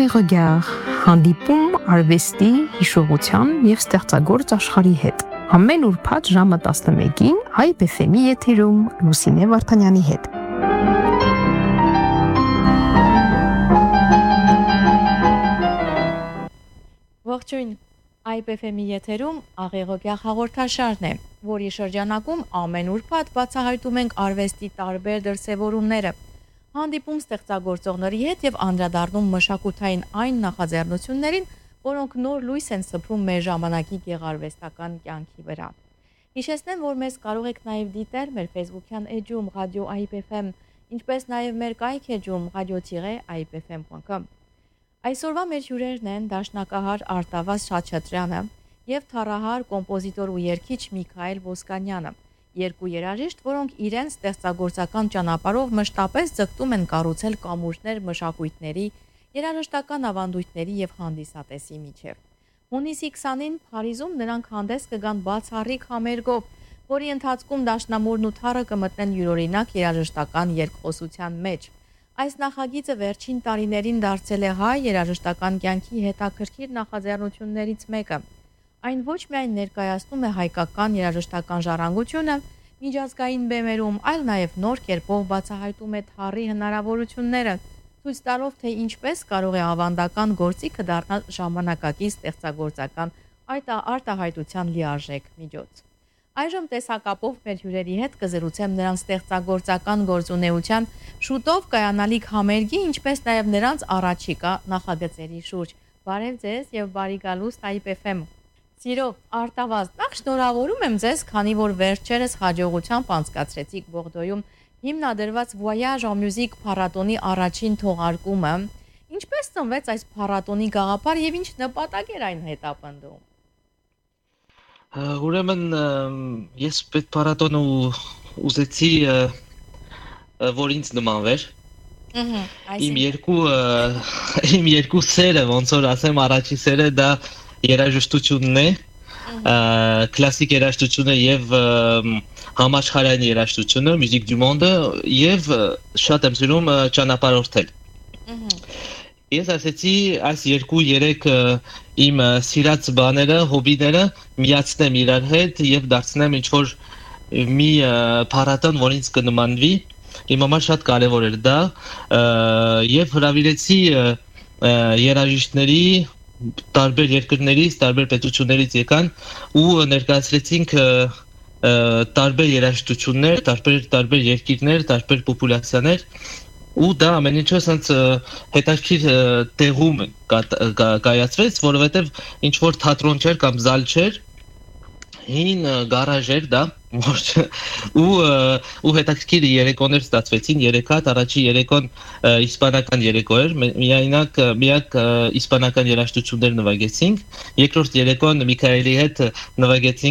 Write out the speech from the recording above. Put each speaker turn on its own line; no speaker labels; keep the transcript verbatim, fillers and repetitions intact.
Regard, հանդիպում արվեստի, հիշողության և ստեղծագործ աշխարհի հետ։ Ամեն ուրբաթ ժամը տասնմեկին Հայ էֆ էմ-ի եթերում Լուսինե Վարդանյանի հետ։
Ողջույն, Հայ էֆ էմ-ի եթերում Աղեղոգյա հաղորդաշարն է, որի շրջանակում ամեն ուրբաթ բացահայտում ենք արվեստի տարբեր դրսևորումները, հանդիպում ստեղծագործողների հետ և անդրադառնում մշակութային այն նախաձեռնություններին, որոնք նոր լույս են սփռում մեր ժամանակի գեղարվեստական կյանքի վրա։ Հիշեցնեմ, որ մեզ կարող եք նաև դիտել մեր ֆեյսբուքյան էջում ռադիո Հայ էֆ էմ, ինչպես նաև մեր կայք էջում radio հայ էֆ էմ դոտ կոմ։ Այսօրվա մեր հյուրերն են դաշնակահար Արտավազ Շաչատրյանը և թառահար, կոմպոզիտոր ու երգիչ Միքայել Ոսկանյանը, երկու երաժիշտ, որոնք իրենց ստեղծագործական ճանապարհով մշտապես ձգտում են կառուցել կամուրջներ մշակույթների, երաժշտական ավանդույթների և հանդիսատեսի միջև։ Հունիսի քսանին Փարիզում նրանք հանդես կգան բացառիկ համերգով, որի ընթացքում դաշնամուրն ու թառը կմտնեն յուրօրինակ երաժշտական երկխոսության մեջ։ Այս նախագիծը վերջին տարիներին դարձել է հայ երաժշտական կյանքի հետաքրքիր նախաձեռնություններից մեկը։ Այն ոչ միայն ներկայացնում է հայկական երաժշտական ժառանգությունը միջազգային բեմերում, այլ նաև նոր կերպով բացահայտում է թառի հնարավորությունները, ցույց տալով, թե ինչպես կարող է ավանդական գործիքը դառնալ ժամանակակից ստեղծագործական արտահայտության լիարժեք միջոց։ Այժմ տեսակապով մեր հյուրերի հետ կզրուցեմ նրանց ստեղծագործական գործունեության շուտով կայանալիք համերգի, ինչպես նաև նրանց առաջիկա նախագծերի շուրջ։ Բարև ձեզ և բարի գալուստ Հայ էֆ էմ։ Սիրով Արտավազ, նախ շնորհավորում եմ ձեզ, քանի որ վերջերս հաջողությամբ անցկացրեցիք Բողդոյում հիմնադրված Voyage en Musique փառատոնի առաջին թողարկումը։ Ինչպես ծնվեց այս փառատոնի գաղափար և ինչ նպատակ էր այն հետապնդում։
Ուրեմն ես այդ փառատոնը ուզեցի, որ ինձ նմանվեր։ Իմ երկու իմ երկու սերը, ոնց որ ասեմ, առաջի սերը դա երաժշտությունն է, կլասիկ երաժշտությունը եւ համաշխարհային երաժշտությունը, Musique du Monde, եւ շատ եմ սիրում ճանապարհորդել։ Ես ասեցի այս երկու երեք իմ սիրած բաները, հոբիները միացնեմ իրար հետ եւ դարձնեմ ինչ-որ մի փառատոն, որ ինձ կնմանվի։ Իմ համար շատ կարևոր էր դա եւ հրավիրեցի երաժիշտների տարբեր երկրներից, տարբեր պետություններից եկան ու ներկայացրեցինք տարբեր երաժշտություններ, տարբեր տարբեր երկիրներ, տարբեր պոպուլյացիաներ ու դա ամեն ինչը ասած հետաքրքիր տեղում կայացվեց, որովհետև ինչ որ թատրոն չէր կամ զալ չէր, հին գարաժ էր դա, ու ու հետաքրքիր երեկոներ ստացվեցին, երեք հատ, առաջի երեկոն իսպանական երեկո էր, միայնակ միակ իսպանական երաժշտություններ նվագեցինք, երկրորդ երեկոն Միքայելի հետ նվագեցինք